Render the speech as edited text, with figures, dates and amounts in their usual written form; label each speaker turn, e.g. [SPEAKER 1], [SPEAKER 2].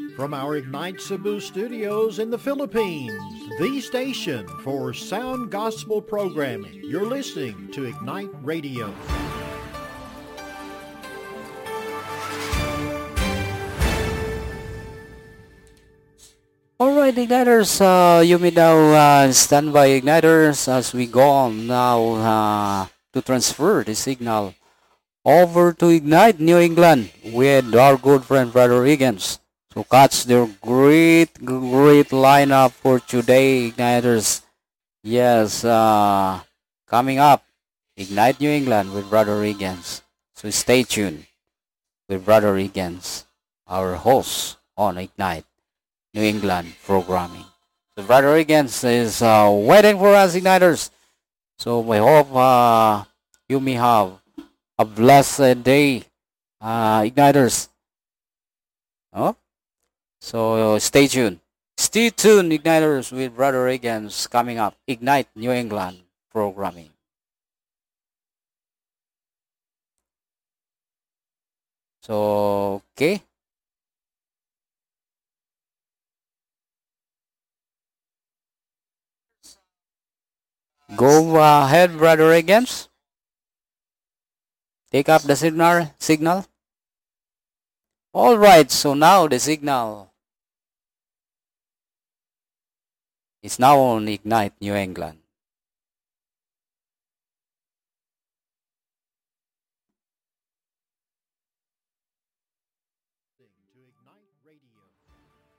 [SPEAKER 1] From our Ignite Cebu studios in the Philippines, the station for sound gospel programming, you're listening to Ignite Radio.
[SPEAKER 2] Alright, Igniters, you may now stand by, Igniters, as we go on now to transfer the signal over to Ignite New England with our good friend Brother Higgins. So catch their great lineup for today, Igniters. Yes, coming up, Ignite New England with Brother Higgins. So stay tuned with Brother Higgins, our host on Ignite New England programming. So Brother Higgins is waiting for us, Igniters. So we hope you may have a blessed day, Igniters. Oh? So stay tuned. Stay tuned, Igniters, with Brother Higgins coming up. Ignite New England programming. So, okay. Go ahead, Brother Higgins. Take up the signal. All right, so now the signal is now on Ignite New England.